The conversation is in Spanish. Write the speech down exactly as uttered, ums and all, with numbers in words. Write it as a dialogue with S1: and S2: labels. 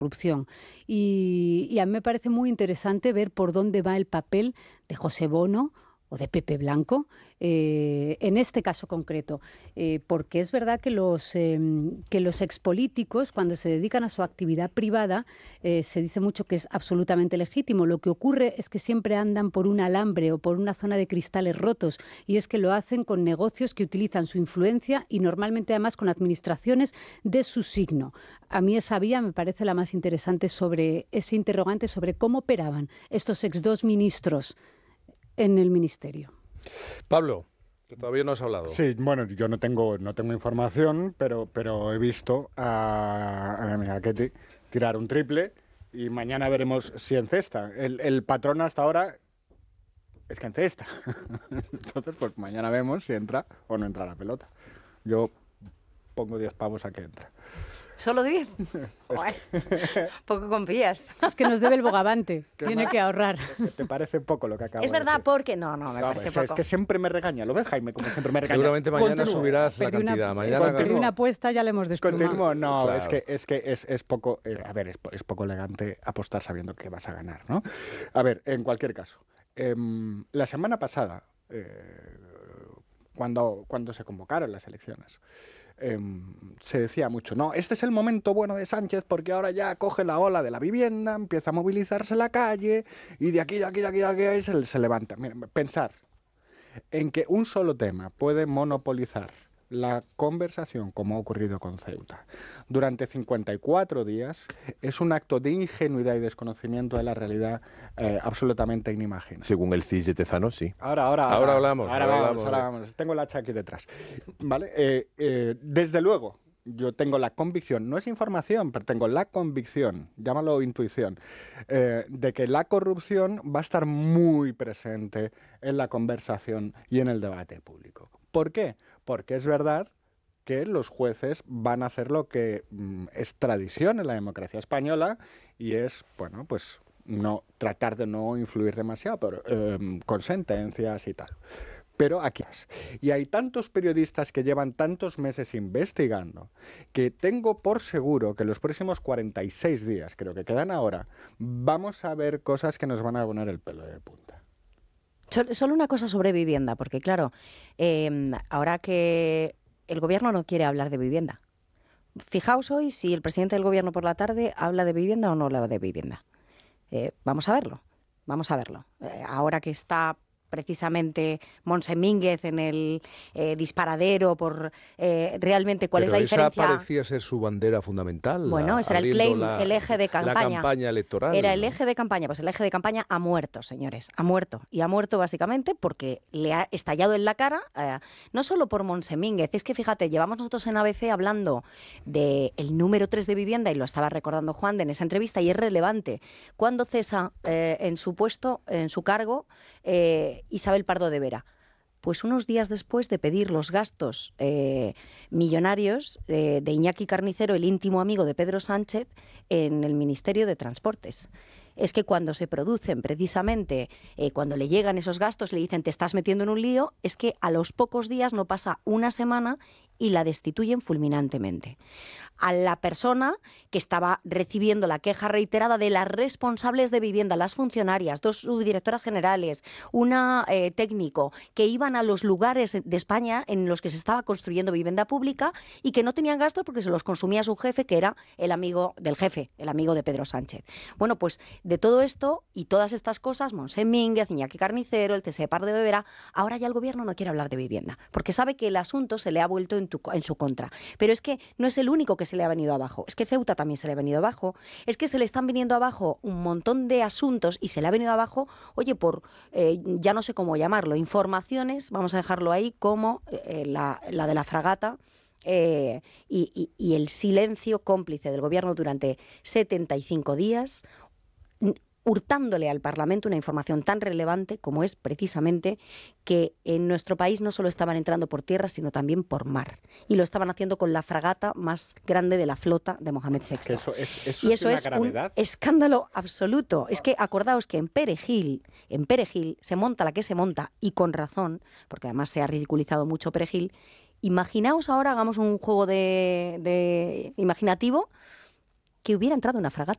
S1: corrupción. Y, y a mí me parece muy interesante ver por dónde va el papel de José Bono o de Pepe Blanco, eh, en este caso concreto, eh, porque es verdad que los, eh, que los expolíticos, cuando se dedican a su actividad privada, eh, se dice mucho que es absolutamente legítimo. Lo que ocurre es que siempre andan por un alambre o por una zona de cristales rotos, y es que lo hacen con negocios que utilizan su influencia y normalmente además con administraciones de su signo. A mí esa vía me parece la más interesante sobre ese interrogante sobre cómo operaban estos ex dos ministros en el ministerio.
S2: Pablo, que todavía no has hablado.
S3: Sí, bueno, yo no tengo, no tengo información, pero, pero he visto a, a mi amiga Ketty tirar un triple y mañana veremos si encesta. El, el patrón hasta ahora es que encesta. Entonces, pues mañana vemos si entra o no entra la pelota. Yo pongo diez pavos a que entra.
S4: ¿Solo diez? Poco confías.
S1: Es que nos debe el bogavante. Tiene que ahorrar.
S3: ¿Te parece poco lo que acabo
S4: Es
S3: de
S4: verdad,
S3: decir?
S4: porque no, no, me
S3: No,
S4: parece
S3: es,
S4: poco.
S3: es que siempre me regaña. ¿Lo ves, Jaime? Como siempre me regaña.
S2: Seguramente mañana
S3: Continúo.
S2: subirás la
S1: Perdí una-
S2: cantidad. Mañana
S1: Perdí una apuesta, ya le hemos desplumado.
S3: Continúo, no,
S2: Claro.
S3: es que es que es, es poco, eh, a ver, es, po- es poco elegante apostar sabiendo que vas a ganar, ¿no? A ver, en cualquier caso, em, la semana pasada, eh, cuando, cuando se convocaron las elecciones, em, se decía mucho, no, este es el momento bueno de Sánchez porque ahora ya coge la ola de la vivienda, empieza a movilizarse la calle y de aquí, de aquí, de aquí, de aquí, y se, se levanta. Miren, pensar en que un solo tema puede monopolizar la conversación, como ha ocurrido con Ceuta, durante cincuenta y cuatro días, es un acto de ingenuidad y desconocimiento de la realidad eh, absolutamente inimaginable.
S5: Según el C I S de Tezano, sí.
S3: Ahora, ahora,
S2: Ahora hablamos,
S3: Ahora,
S2: ahora
S3: vamos,
S2: hablamos,
S3: ahora
S2: vale.
S3: vamos. Tengo la hacha aquí detrás. ¿Vale? Eh, eh, desde luego, yo tengo la convicción, no es información, pero tengo la convicción, llámalo intuición, eh, de que la corrupción va a estar muy presente en la conversación y en el debate público. ¿Por qué? Porque es verdad que los jueces van a hacer lo que mm, es tradición en la democracia española y es, bueno, pues no tratar de no influir demasiado pero, eh, con sentencias y tal. Pero aquí y hay tantos periodistas que llevan tantos meses investigando que tengo por seguro que los próximos cuarenta y seis días, creo que quedan ahora, vamos a ver cosas que nos van a poner el pelo de punta.
S4: Sol- Solo una cosa sobre vivienda, porque claro, eh, ahora que el gobierno no quiere hablar de vivienda. Fijaos hoy si el presidente del gobierno por la tarde habla de vivienda o no habla de vivienda. Eh, vamos a verlo, vamos a verlo. Eh, ahora que está precisamente Montse Mínguez en el eh, disparadero por eh, realmente cuál
S2: Pero
S4: es la
S2: esa
S4: diferencia.
S2: parecía ser su bandera fundamental.
S4: Bueno,
S2: la-
S4: ese era el
S2: abriendo
S4: claim,
S2: la-
S4: el eje de
S2: La
S4: campaña.
S2: campaña electoral.
S4: Era el
S2: ¿no?
S4: eje de campaña, pues el eje de campaña ha muerto, señores, ha muerto. Y ha muerto básicamente porque le ha estallado en la cara, eh, no solo por Montse Mínguez, es que fíjate, llevamos nosotros en A B C hablando del número tres de vivienda, y lo estaba recordando Juan de en esa entrevista, y es relevante. Cuando cesa eh, en su puesto, en su cargo, eh, Isabel Pardo de Vera? Pues unos días después de pedir los gastos eh, millonarios eh, de Iñaki Carnicero, el íntimo amigo de Pedro Sánchez, en el Ministerio de Transportes. Es que cuando se producen precisamente, eh, cuando le llegan esos gastos, le dicen te estás metiendo en un lío, es que a los pocos días, no pasa una semana, y la destituyen fulminantemente. A la persona que estaba recibiendo la queja reiterada de las responsables de vivienda, las funcionarias, dos subdirectoras generales, una eh, técnico, que iban a los lugares de España en los que se estaba construyendo vivienda pública y que no tenían gastos porque se los consumía su jefe, que era el amigo del jefe, el amigo de Pedro Sánchez. Bueno, pues de todo esto y todas estas cosas, Montse Mínguez, Iñaki Carnicero, el T S E Pardo de Vera, ahora ya el gobierno no quiere hablar de vivienda, porque sabe que el asunto se le ha vuelto en, tu, en su contra. Pero es que no es el único que se le ha venido abajo, es que Ceuta también se le ha venido abajo, es que se le están viniendo abajo un montón de asuntos y se le ha venido abajo, oye, por, eh, ya no sé cómo llamarlo, informaciones, vamos a dejarlo ahí, como eh, la, la de la fragata, eh, y, y, y el silencio cómplice del gobierno durante setenta y cinco días, hurtándole al Parlamento una información tan relevante como es precisamente que en nuestro país no solo estaban entrando por tierra, sino también por mar. Y lo estaban haciendo con la fragata más grande de la flota de Mohamed sexto.
S3: Eso es, eso
S4: y
S3: es
S4: eso
S3: una
S4: es
S3: gravedad.
S4: un escándalo absoluto. Es que acordaos que en Perejil, en Perejil se monta la que se monta, y con razón, porque además se ha ridiculizado mucho Perejil. Imaginaos ahora, hagamos un juego de, de imaginativo, que hubiera entrado una fragata